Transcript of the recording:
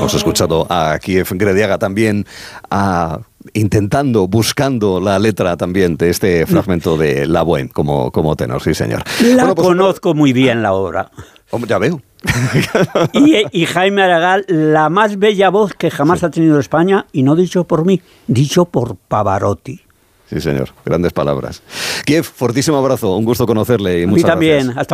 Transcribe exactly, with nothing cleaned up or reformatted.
Hemos escuchado a Kiev Grediaga también a, intentando, buscando la letra también de este fragmento de La Bohème como, como tenor, sí señor. La bueno, pues, conozco muy bien la obra. Hombre, ya veo. y, y Jaime Aragall, la más bella voz que jamás sí. ha tenido España, y no dicho por mí, dicho por Pavarotti. Sí señor, grandes palabras. Kiev, fortísimo abrazo, un gusto conocerle y a muchas mí también. gracias. Hasta